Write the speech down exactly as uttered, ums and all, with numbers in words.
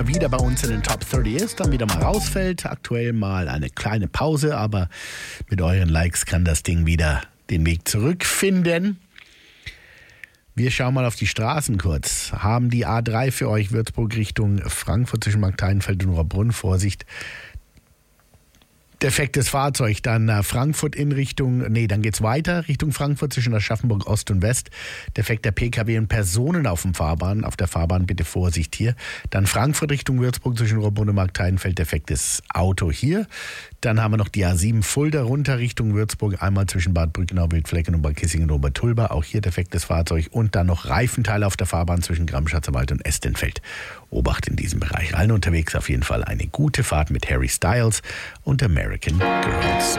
wieder bei uns in den Top dreißig ist, dann wieder mal rausfällt. Aktuell mal eine kleine Pause, aber mit euren Likes kann das Ding wieder den Weg zurückfinden. Wir schauen mal auf die Straßen kurz. Haben die A drei für euch Würzburg Richtung Frankfurt zwischen Markthainfeld und Rohrbrunn. Vorsicht. Defektes Fahrzeug, dann äh, Frankfurt in Richtung, nee, dann geht's weiter, Richtung Frankfurt zwischen Aschaffenburg Ost und West. Defekter P K W und Personen auf dem Fahrbahn, auf der Fahrbahn bitte Vorsicht hier. Dann Frankfurt Richtung Würzburg zwischen Rohrbrunn und Markthainfeld, defektes Auto hier. Dann haben wir noch die A sieben Fulda runter Richtung Würzburg, einmal zwischen Bad Brückenau, Wildflecken und Bad Kissingen und Obertulba, auch hier defektes Fahrzeug. Und dann noch Reifenteile auf der Fahrbahn zwischen Gramm-Schatzerwald und Estenfeld. Obacht in diesem Bereich. Allen unterwegs auf jeden Fall eine gute Fahrt mit Harry Styles und American Girls.